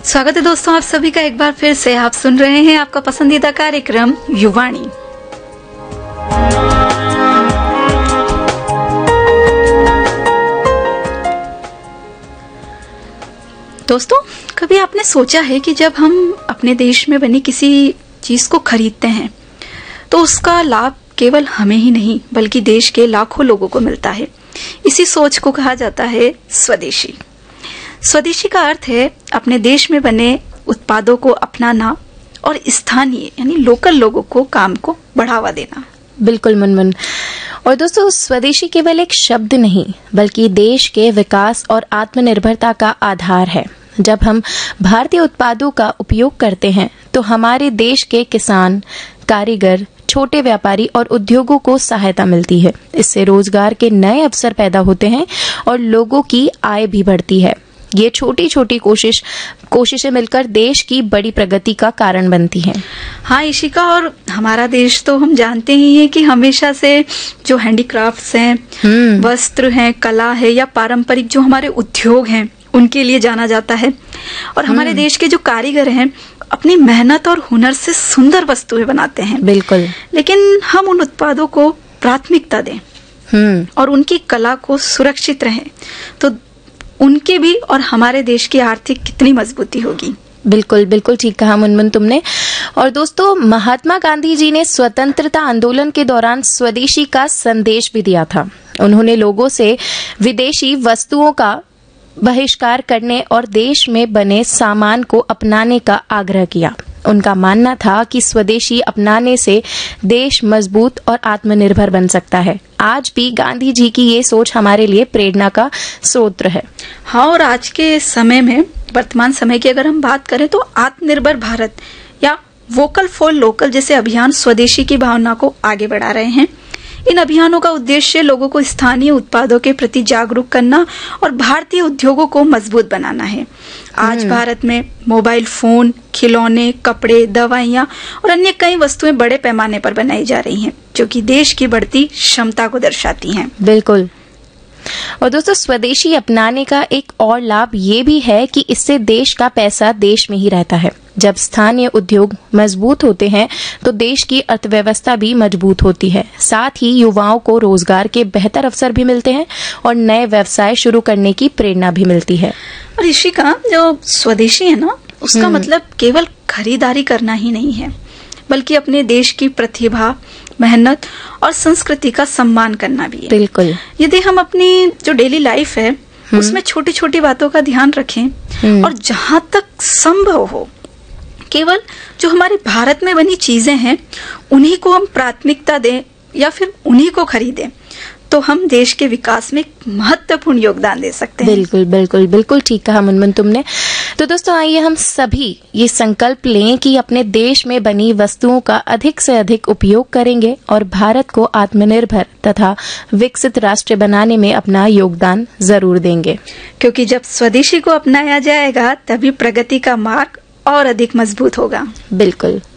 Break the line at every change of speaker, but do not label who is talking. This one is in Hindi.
स्वागत है दोस्तों आप सभी का एक बार फिर से। आप सुन रहे हैं आपका पसंदीदा कार्यक्रम युवाणी। दोस्तों, कभी आपने सोचा है कि जब हम अपने देश में बनी किसी चीज को खरीदते हैं तो उसका लाभ केवल हमें ही नहीं बल्कि देश के लाखों लोगों को मिलता है। इसी सोच को कहा जाता है स्वदेशी। स्वदेशी का अर्थ है अपने देश में बने उत्पादों को अपनाना और स्थानीय यानी लोकल लोगों को काम को बढ़ावा देना।
बिल्कुल मुनमुन। और दोस्तों, स्वदेशी केवल एक शब्द नहीं बल्कि देश के विकास और आत्मनिर्भरता का आधार है। जब हम भारतीय उत्पादों का उपयोग करते हैं तो हमारे देश के किसान, कारीगर, छोटे व्यापारी और उद्योगों को सहायता मिलती है। इससे रोजगार के नए अवसर पैदा होते हैं और लोगों की आय भी बढ़ती है। ये छोटी छोटी कोशिशें मिलकर देश की बड़ी प्रगति का कारण बनती हैं।
हाँ इशिका, और हमारा देश तो हम जानते ही हैं कि हमेशा से जो हैंडीक्राफ्ट्स हैं, वस्त्र हैं, कला है या पारंपरिक जो हमारे उद्योग हैं उनके लिए जाना जाता है। और हमारे देश के जो कारीगर हैं अपनी मेहनत और हुनर से सुंदर वस्तुएं बनाते हैं।
बिल्कुल।
लेकिन हम उन उत्पादों को प्राथमिकता दें और उनकी कला को सुरक्षित रहें तो उनकी भी और हमारे देश की आर्थिक कितनी मजबूती होगी।
बिल्कुल बिल्कुल ठीक कहा मुनमुन तुमने। और दोस्तों, महात्मा गांधी जी ने स्वतंत्रता आंदोलन के दौरान स्वदेशी का संदेश भी दिया था। उन्होंने लोगों से विदेशी वस्तुओं का बहिष्कार करने और देश में बने सामान को अपनाने का आग्रह किया। उनका मानना था कि स्वदेशी अपनाने से देश मजबूत और आत्मनिर्भर बन सकता है। आज भी गांधी जी की ये सोच हमारे लिए प्रेरणा का स्रोत है।
हाँ, और आज के समय में, वर्तमान समय की अगर हम बात करें तो आत्मनिर्भर भारत या वोकल फॉर लोकल जैसे अभियान स्वदेशी की भावना को आगे बढ़ा रहे हैं। इन अभियानों का उद्देश्य लोगों को स्थानीय उत्पादों के प्रति जागरूक करना और भारतीय उद्योगों को मजबूत बनाना है। आज भारत में मोबाइल फोन, खिलौने, कपड़े, दवाइयां और अन्य कई वस्तुएं बड़े पैमाने पर बनाई जा रही हैं, जो कि देश की बढ़ती क्षमता को दर्शाती हैं।
बिल्कुल। और दोस्तों, स्वदेशी अपनाने का एक और लाभ ये भी है कि इससे देश का पैसा देश में ही रहता है। जब स्थानीय उद्योग मजबूत होते हैं तो देश की अर्थव्यवस्था भी मजबूत होती है। साथ ही युवाओं को रोजगार के बेहतर अवसर भी मिलते हैं और नए व्यवसाय शुरू करने की प्रेरणा भी मिलती है।
और इशिका, जो स्वदेशी है ना, उसका मतलब केवल खरीदारी करना ही नहीं है बल्कि अपने देश की प्रतिभा, मेहनत और संस्कृति का सम्मान करना भी है।
बिल्कुल।
यदि हम अपनी जो डेली लाइफ है उसमें छोटी छोटी बातों का ध्यान रखें और जहां तक संभव हो केवल जो हमारे भारत में बनी चीजें हैं उन्हीं को हम प्राथमिकता दें या फिर उन्हीं को खरीदें तो हम देश के विकास में महत्वपूर्ण योगदान दे सकते हैं।
बिल्कुल बिल्कुल बिल्कुल ठीक कहा मुनमुन तुमने। तो दोस्तों, आइए हम सभी ये संकल्प लें कि अपने देश में बनी वस्तुओं का अधिक से अधिक उपयोग करेंगे और भारत को आत्मनिर्भर तथा विकसित राष्ट्र बनाने में अपना योगदान जरूर देंगे।
क्योंकि जब स्वदेशी को अपनाया जाएगा तभी प्रगति का मार्ग और अधिक मजबूत होगा।
बिल्कुल।